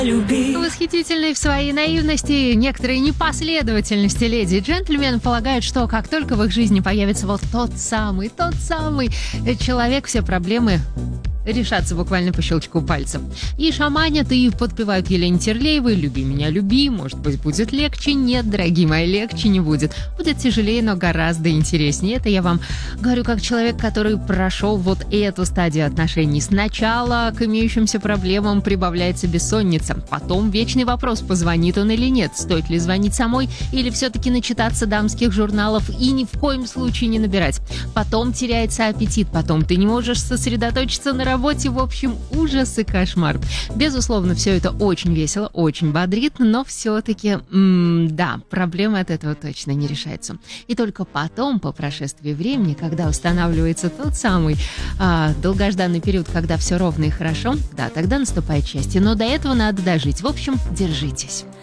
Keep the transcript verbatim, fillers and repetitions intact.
Восхитительной в своей наивности, некоторой непоследовательности леди и джентльмены полагают, что как только в их жизни появится вот тот самый, тот самый человек, все проблемы решаться буквально по щелчку пальцев. И шаманят, и подпевают Елене Терлеевой: «Люби меня, люби, может быть, будет легче». Нет, дорогие мои, легче не будет. Будет тяжелее, но гораздо интереснее. Это я вам говорю как человек, который прошел вот эту стадию отношений. Сначала к имеющимся проблемам прибавляется бессонница, потом вечный вопрос, позвонит он или нет, стоит ли звонить самой, или все-таки начитаться дамских журналов и ни в коем случае не набирать. Потом теряется аппетит, потом ты не можешь сосредоточиться на работе, в общем, ужас и кошмар. Безусловно, все это очень весело, очень бодрит, но все-таки, м- да, проблема от этого точно не решается. И только потом, по прошествии времени, когда устанавливается тот самый а, долгожданный период, когда все ровно и хорошо, да, тогда наступает счастье. Но до этого надо дожить. В общем, держитесь.